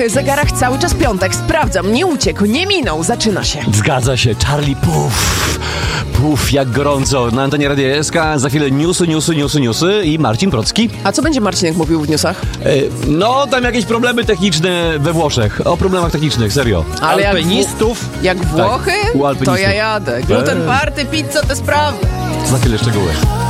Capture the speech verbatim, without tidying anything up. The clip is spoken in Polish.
zegarach cały czas piątek. Sprawdzam, nie uciekł, nie minął. Zaczyna się. Zgadza się, Charlie Puff. Puff, jak gorąco. Na antenie Radia S K za chwilę newsy, newsy, newsy, newsy i Marcin Procki. A co będzie Marcinek mówił w newsach? E, no, tam jakieś problemy techniczne we Włoszech. O problemach technicznych, serio. Ale jak Alpinistów. Jak Włochy? u alpinistów. To ja jadę. Gluten party, pizza, te sprawy. Za chwilę szczegóły.